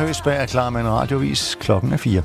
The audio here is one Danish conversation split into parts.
Østberg er klar med en radiovis. Klokken er 4.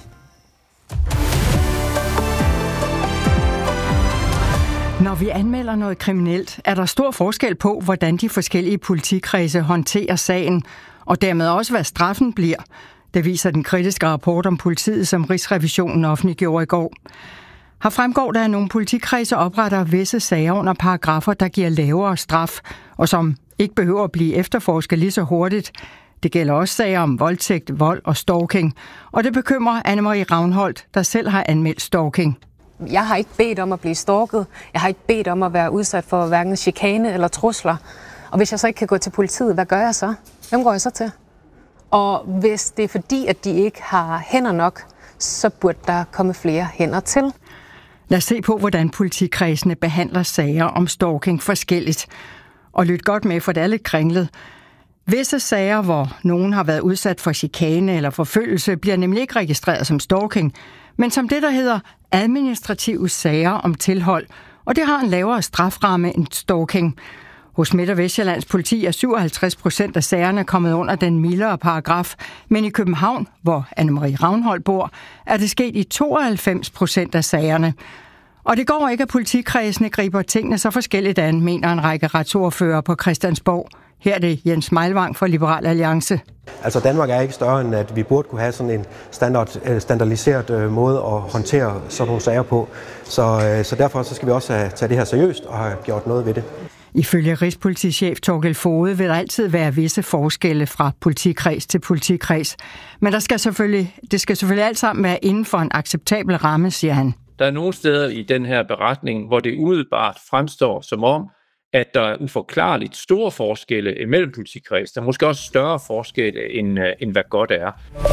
Når vi anmelder noget kriminelt, er der stor forskel på, hvordan de forskellige politikredse håndterer sagen, og dermed også, hvad straffen bliver. Det viser den kritiske rapport om politiet, som Rigsrevisionen offentliggjorde i går. Her fremgår der, at nogle politikredse opretter visse sager under paragrafer, der giver lavere straf, og som ikke behøver at blive efterforsket lige så hurtigt. Det gælder også sager om voldtægt, vold og stalking. Og det bekymrer Anne-Marie Ravnholt, der selv har anmeldt stalking. Jeg har ikke bedt om at blive stalket. Jeg har ikke bedt om at være udsat for hverken chikane eller trusler. Og hvis jeg så ikke kan gå til politiet, hvad gør jeg så? Hvem går jeg så til? Og hvis det er fordi, at de ikke har hænder nok, så burde der komme flere hænder til. Lad os se på, hvordan politikredsene behandler sager om stalking forskelligt. Og lyt godt med, for det er lidt kringlet. Visse sager, hvor nogen har været udsat for chikane eller forfølgelse, bliver nemlig ikke registreret som stalking, men som det, der hedder administrative sager om tilhold, og det har en lavere straframme end stalking. Hos Midt- og Vestjyllands politi er 57% af sagerne kommet under den mildere paragraf, men i København, hvor Anne-Marie Ravnholt bor, er det sket i 92% af sagerne. Og det går ikke, at politikredsene griber tingene så forskelligt an, mener en række retsordførere på Christiansborg. Her er det Jens Meilvang fra Liberal Alliance. Altså Danmark er ikke større end, at vi burde kunne have sådan en standardiseret måde at håndtere sådan nogle sager på. Så derfor så skal vi også tage det her seriøst og have gjort noget ved det. Ifølge Rigspolitichef Thorkild Foged vil der altid være visse forskelle fra politikreds til politikreds. Men det skal selvfølgelig alt sammen være inden for en acceptabel ramme, siger han. Der er nogle steder i den her beretning, hvor det umiddelbart fremstår som om, at der er uforklarligt store forskelle imellem politikreds. Der er måske også større forskelle, end hvad godt er.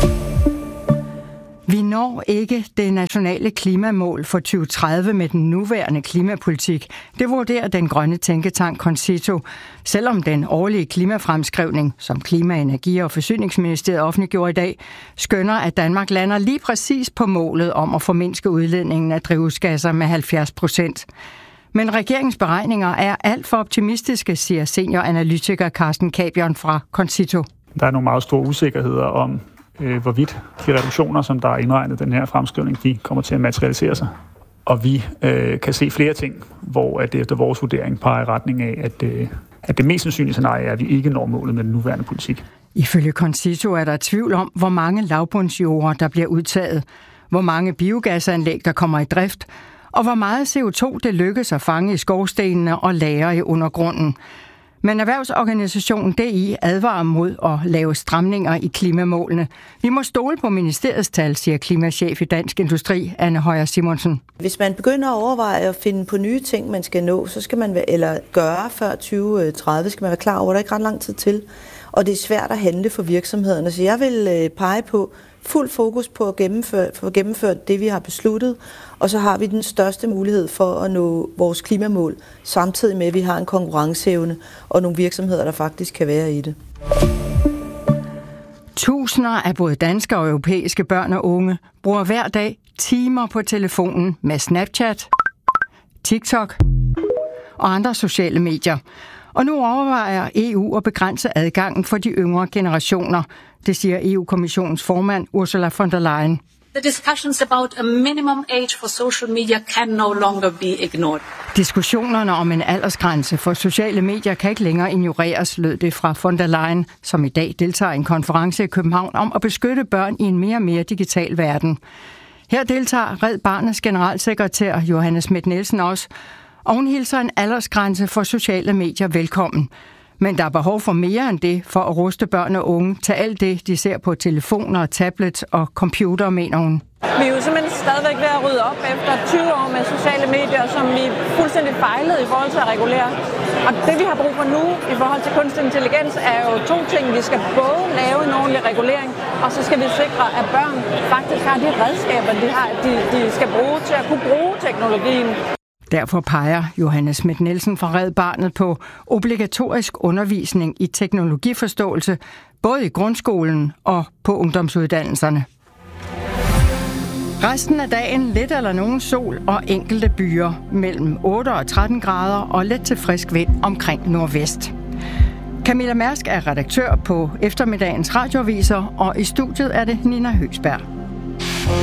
Vi når ikke det nationale klimamål for 2030 med den nuværende klimapolitik. Det vurderer den grønne tænketank Concito, selvom den årlige klimafremskrivning, som Klima-, Energi- og Forsyningsministeriet offentliggjorde i dag, skønner, at Danmark lander lige præcis på målet om at formindske udledningen af drivhusgasser med 70%. Men regeringens beregninger er alt for optimistiske, siger senioranalytiker Carsten Cabion fra Concito. Der er nogle meget store usikkerheder om, hvorvidt de reduktioner, som der er indregnet den her fremskrivning, de kommer til at materialisere sig. Og vi kan se flere ting, hvor det efter vores vurdering peger i retning af, at det mest sandsynlige scenarie er, at vi ikke når målet med den nuværende politik. Ifølge Concito er der tvivl om, hvor mange lavbundsjorder, der bliver udtaget, hvor mange biogasanlæg, der kommer i drift, og hvor meget CO2 det lykkes at fange i skorstenene og lagre i undergrunden. Men erhvervsorganisationen DI advarer mod at lave stramninger i klimamålene. Vi må stole på ministeriets tal, siger klimachef i Dansk Industri, Anne Højer Simonsen. Hvis man begynder at overveje at finde på nye ting, man skal nå, så skal man gøre før 2030, skal man være klar over, der er ikke ret lang tid til. Og det er svært at handle for virksomhederne, så jeg vil pege på fuld fokus på at gennemføre det, vi har besluttet, og så har vi den største mulighed for at nå vores klimamål, samtidig med, at vi har en konkurrenceevne og nogle virksomheder, der faktisk kan være i det. Tusinder af både danske og europæiske børn og unge bruger hver dag timer på telefonen med Snapchat, TikTok og andre sociale medier. Og nu overvejer EU at begrænse adgangen for de yngre generationer. Det siger EU-kommissionens formand Ursula von der Leyen. The discussions about a minimum age for social media can no longer be ignored. Diskussionerne om en aldersgrænse for sociale medier kan ikke længere ignoreres, lød det fra von der Leyen, som i dag deltager i en konference i København om at beskytte børn i en mere og mere digital verden. Her deltager Red Barnets generalsekretær Johanne Schmidt-Nielsen også, og hun hilser en aldersgrænse for sociale medier velkommen. Men der er behov for mere end det for at ruste børn og unge til alt det, de ser på telefoner, tablets og computer, mener hun. Vi er jo simpelthen stadigvæk ved at rydde op efter 20 år med sociale medier, som vi fuldstændig fejlede i forhold til at regulere. Og det, vi har brug for nu i forhold til kunstig intelligens, er jo to ting. Vi skal både lave en ordentlig regulering, og så skal vi sikre, at børn faktisk har de redskaber, de skal bruge til at kunne bruge teknologien. Derfor peger Johanne Schmidt-Nielsen fra Red Barnet på obligatorisk undervisning i teknologiforståelse, både i grundskolen og på ungdomsuddannelserne. Resten af dagen lidt eller nogen sol og enkelte byer mellem 8 og 13 grader og let til frisk vind omkring nordvest. Camilla Mærsk er redaktør på eftermiddagens radioaviser, og i studiet er det Nina Høgsberg.